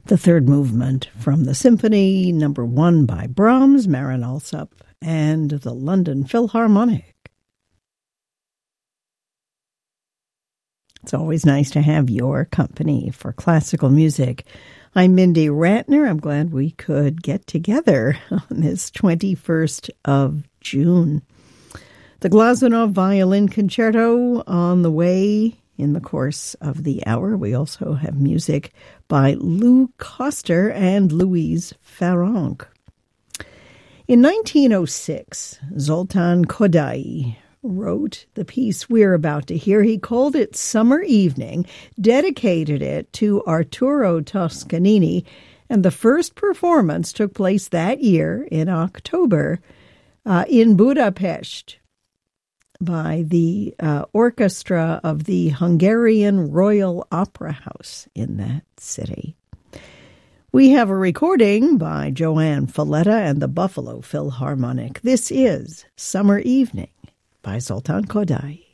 The third movement from the Symphony No. 1 by Brahms, Marin Alsop, and the London Philharmonic. It's always nice to have your company for classical music. I'm Mindy Ratner. I'm glad we could get together on this 21st of June. The Glazunov Violin Concerto on the way in the course of the hour. We also have music by Lou Koster and Louise Farrenc. In 1906, Zoltan Kodaly wrote the piece we're about to hear. He called it Summer Evening, dedicated it to Arturo Toscanini, and the first performance took place that year in October in Budapest by the orchestra of the Hungarian Royal Opera House in that city. We have a recording by Joanne Falletta and the Buffalo Philharmonic. This is Summer Evening by Zoltan Kodaly.